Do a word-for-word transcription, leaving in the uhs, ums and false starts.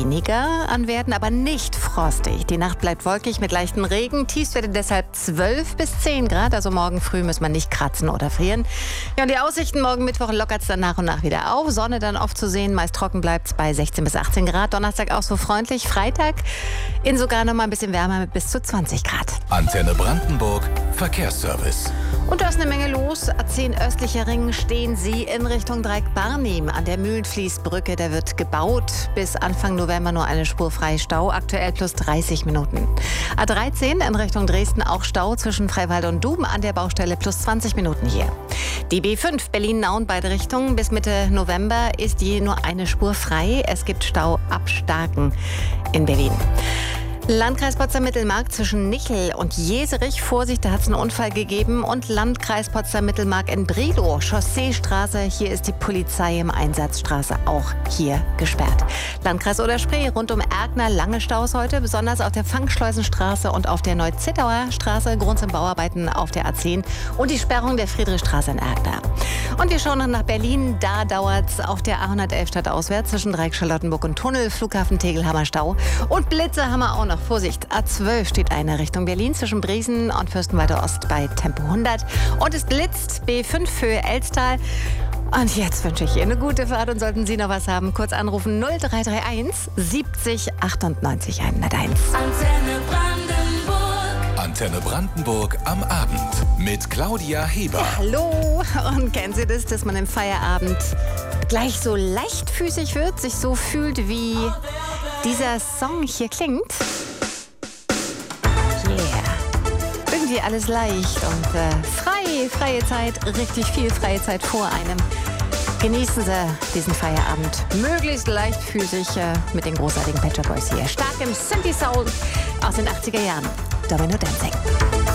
weniger an Werten, aber nicht frostig. Die Nacht bleibt wolkig mit leichten Regen. Tiefstwerte deshalb zwölf bis zehn Grad. Also morgen früh muss man nicht kratzen oder frieren. Ja, und die Aussichten morgen Mittwoch lockert es dann nach und nach wieder auf. Sonne dann oft zu sehen. Meist trocken bleibt es bei sechzehn bis achtzehn Grad. Donnerstag auch so freundlich. Freitag in sogar noch mal ein bisschen wärmer mit bis zu zwanzig Grad. Antenne Brandenburg Verkehrsservice. Und da ist eine Menge los. A zehn östlicher Ring stehen Sie in Richtung Dreieck-Barnim an der Mühlenfließbrücke. Da wird gebaut. Bis Anfang November nur eine Spur frei Stau. Aktuell plus dreißig Minuten. A dreizehn in Richtung Dresden auch Stau zwischen Freiwald und Dum an der Baustelle plus zwanzig Minuten hier. Die B fünf Berlin-Nauen beide Richtungen. Bis Mitte November ist je nur eine Spur frei. Es gibt Stau ab Starken in Berlin. Landkreis Potsdam-Mittelmark zwischen Nichel und Jeserich. Vorsicht, da hat es einen Unfall gegeben. Und Landkreis Potsdam-Mittelmark in Bredow. Chausseestraße, hier ist die Polizei im Einsatz. Straße auch hier gesperrt. Landkreis Oder-Spree rund um Erkner lange Staus heute. Besonders auf der Fangschleusenstraße und auf der Neu-Zittauer Straße. Grund sind Bauarbeiten auf der A zehn und die Sperrung der Friedrichstraße in Erkner. Und wir schauen noch nach Berlin. Da dauert es auf der A hundertelf stadtauswärts zwischen Dreieck-Charlottenburg und Tunnel. Flughafen Tegel-Hammer Stau. Und Blitze haben wir auch noch. Vorsicht, A zwölf steht eine Richtung Berlin zwischen Briesen und Fürstenwalde Ost bei Tempo hundert. Und es blitzt B fünf für Elstal. Und jetzt wünsche ich Ihnen eine gute Fahrt und sollten Sie noch was haben, kurz anrufen null drei drei eins siebzig achtundneunzig hunderteins. Antenne Brandenburg. Antenne Brandenburg am Abend mit Claudia Heber. Ja, hallo. Und kennen Sie das, dass man im Feierabend gleich so leichtfüßig wird, sich so fühlt, wie dieser Song hier klingt? Yeah. Irgendwie alles leicht und äh, frei, freie Zeit, richtig viel freie Zeit vor einem. Genießen Sie diesen Feierabend möglichst leichtfüßig äh, mit den großartigen Pet Shop Boys hier. Stark im Synthi-Soul aus den achtziger Jahren. Domino Dancing.